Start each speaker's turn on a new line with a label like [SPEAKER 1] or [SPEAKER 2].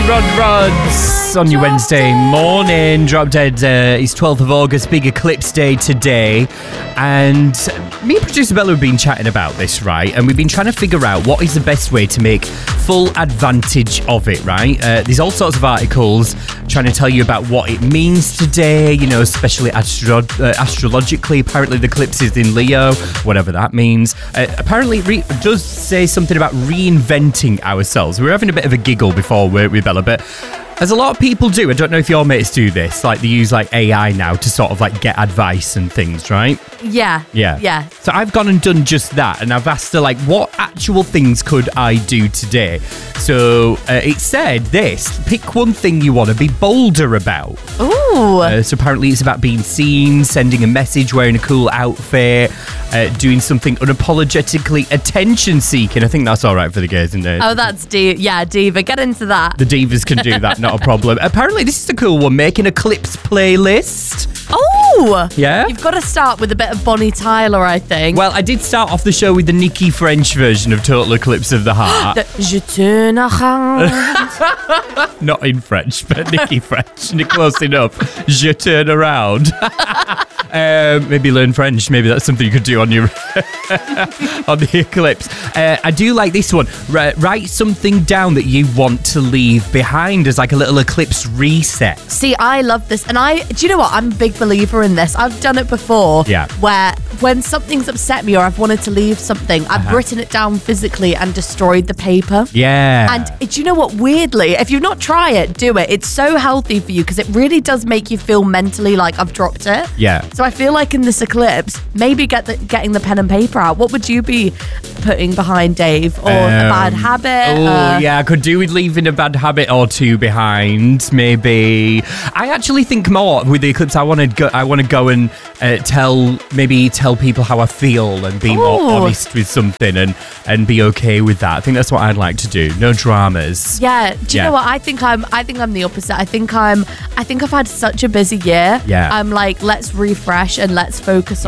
[SPEAKER 1] Rods on your Wednesday morning. Drop Dead is 12th of August, big eclipse day today. And me and producer Bella have been chatting about this, right? And we've been trying to figure out what is the best way to make full advantage of it, right? There's all sorts of articles trying to tell you about what it means today, you know, especially astrologically. Apparently the eclipse is in Leo, whatever that means. Apparently it does say something about reinventing ourselves. We were having a bit of a giggle before with Bella, but as a lot of people do, I don't know if your mates do this, like they use like AI now to sort of like get advice and things, right?
[SPEAKER 2] Yeah.
[SPEAKER 1] So I've gone and done just that, and I've asked her like, what actual things could I do today? So it said this: pick one thing you want to be bolder about.
[SPEAKER 2] Ooh.
[SPEAKER 1] So apparently it's about being seen, sending a message, wearing a cool outfit, doing something unapologetically attention-seeking. I think that's all right for the gays, isn't it?
[SPEAKER 2] Oh, that's diva. Get into that.
[SPEAKER 1] The divas can do that, not a problem. Apparently this is a cool one, make an eclipse playlist.
[SPEAKER 2] Oh!
[SPEAKER 1] Yeah?
[SPEAKER 2] You've got to start with a bit of Bonnie Tyler, I think.
[SPEAKER 1] Well, I did start off the show with the Nicki French version of Total Eclipse of the Heart.
[SPEAKER 2] Je tourne around.
[SPEAKER 1] Not in French, but Nicki French. Close enough. Je turn around. Maybe learn French. Maybe that's something you could do on your on the eclipse. I do like this one. Write something down that you want to leave behind as like a little eclipse reset.
[SPEAKER 2] See, I love this. And do you know what? I'm a big believer in this. I've done it before.
[SPEAKER 1] Yeah.
[SPEAKER 2] Where when something's upset me or I've wanted to leave something, I've written it down physically and destroyed the paper.
[SPEAKER 1] Yeah.
[SPEAKER 2] And do you know what? Weirdly, if you've not tried it, do it. It's so healthy for you because it really does make you feel mentally like I've dropped it.
[SPEAKER 1] Yeah.
[SPEAKER 2] So I feel like in this eclipse, maybe getting the pen and paper out. What would you be putting behind, Dave? Or a bad habit?
[SPEAKER 1] Oh, yeah, I could do with leaving a bad habit or two behind, maybe. I actually think more with the eclipse. I want to go and tell people how I feel and be more honest with something and be okay with that. I think that's what I'd like to do. No dramas.
[SPEAKER 2] Yeah. Do you know what? I think I'm the opposite. I think I've had such a busy year.
[SPEAKER 1] Yeah.
[SPEAKER 2] I'm like, let's refresh and let's focus